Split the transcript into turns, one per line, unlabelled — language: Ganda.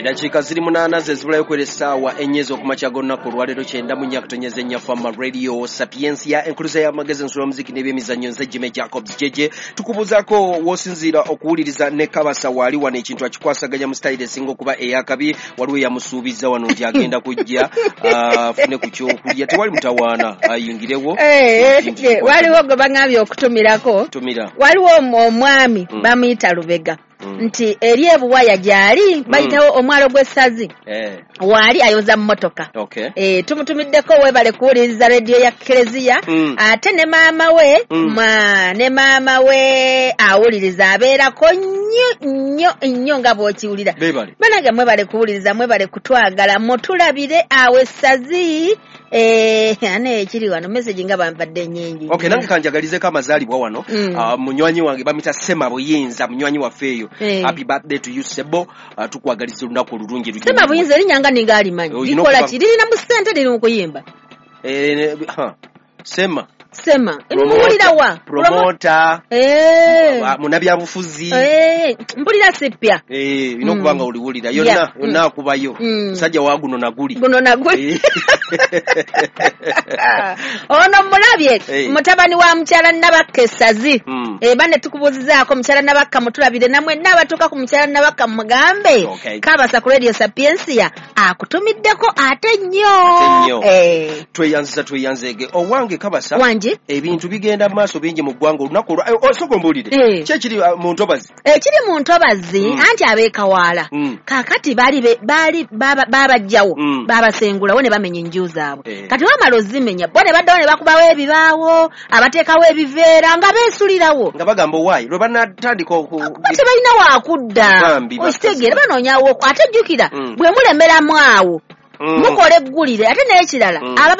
Edakika ziri 8 zezibulayo kwelesa wa enyezo kumacha gonna ku lwalero 9 mu nnyaka tonyeze nya Fama Radio Sapiensia enkuluza ya magazine nsula muziki n'ebyemizannyo nze Jimmy Jacobs jeje tukubuzaako wosinzira okuwuliriza ne Kabasa wali wane ekintu akikwasaganya mu style singo kuba eyakabi waliwe yamusuubiza wano nti agenda kujja fune ku kyokulya tewali mutawaana ayingirewo
waliwo gwe bangambye okutumirako waliwo omwami bamuyita Lubega nti eri ebuwaya gyali bayitawo omwalo gw'essazi wali ayoza mmotoka tumutumiddeko webale kuwuliriza radio ya Kereziya ate ne maama we awuliriza abeerako nnyo nga bw'okiwulira banange mwebale kuwuliriza mwebale kutwagala mutulabire awo essazi ane ekiri wano message nga bampadde nnyingi
nange kanjagalizeko amazaalibwa wano munywanyi wange bamita Sema Buyinza munywanyi waffeeyo happy birthday to you Sebo tukwagaliza olunaku olulungi
Sema Buyinza erinyanga ningaalimanyi likola ki lirina mu ssente liri mu kuyimba Sema muwulira wa
promoter munabyabufuzi
mpulira sipya
bino kubanga oliwulira yonna akubayo musajja wa guno naguli
ono mulabye mutabani wa mukyala Nabakka Essazi bane tukubuzizaako mukyala Nabakka mutulabire namwe n'abatuuka ku mukyala Nabakka mugambe Kabasa ku Radio Sapiensia akutumiddeko ate nnyo
tweyanzege owange Kabasa
wangi
ebintu bigenda maaso bingi mu ggwanga olunaku osogombulire kyekiri mu ntobazi
ekiri mu ntobazi anti abeekawaala kaakati baali babajjawo babasengulawo ne bamenya enju zaabwe kati wamala ozimenya bo ne baddawo ne bakubawo ebibaawo abateekawo ebiveera nga beesulirawo
nga bagamba owaayi lwe banatandika
tebalina waakudda okitegeera banoonyawo ate jjukira bwe mulemeramu awo mukola eggulire ate n'ekirala